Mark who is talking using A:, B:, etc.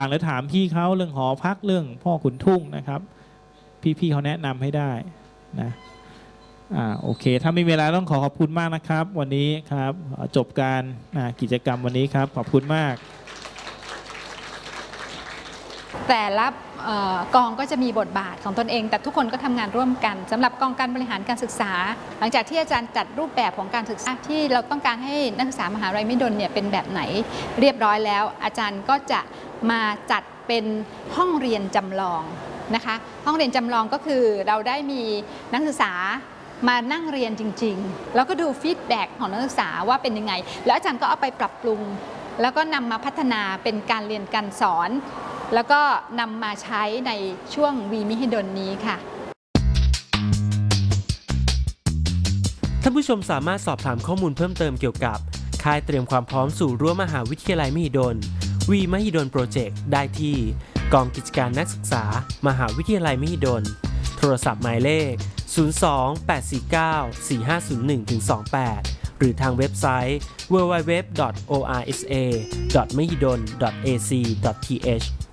A: หรือถามพี่เขาเรื่องหอพักเรื่องพ่อขุนทุ่งนะครับ พี่เขาแนะนำให้ได้นะโอเคถ้าไม่มีเวลาต้องขอบคุณมากนะครับวันนี้ครับจบการกิจกรรมวันนี้ครับขอบคุณมาก
B: แต่ละกองก็จะมีบทบาทของตนเองแต่ทุกคนก็ทำงานร่วมกันสำหรับกองการบริหารการศึกษาหลังจากที่อาจารย์จัดรูปแบบของการศึกษาที่เราต้องการให้นักศึกษามหาวิทยาลัยมหิดลเนี่ยเป็นแบบไหนเรียบร้อยแล้วอาจารย์ก็จะมาจัดเป็นห้องเรียนจำลองนะคะห้องเรียนจำลองก็คือเราได้มีนักศึกษามานั่งเรียนจริงๆแล้วก็ดูฟีดแบ็กของนักศึกษาว่าเป็นยังไงแล้วอาจารย์ก็เอาไปปรับปรุงแล้วก็นำมาพัฒนาเป็นการเรียนการสอนแล้วก็นำมาใช้ในช่วงวีมหิดลนี้ค่ะ
C: ท่านผู้ชมสามารถสอบถามข้อมูลเพิ่มเติมเกี่ยวกับค่ายเตรียมความพร้อมสู่รั้วมหาวิทยาลัยมหิดลวีมหิดลโปรเจกต์ได้ที่กองกิจการนักศึกษามหาวิทยาลัยมหิดลโทรศัพท์หมายเลข02-849-4501-28 หรือทางเว็บไซต์ www.orsa.mahidol.ac.th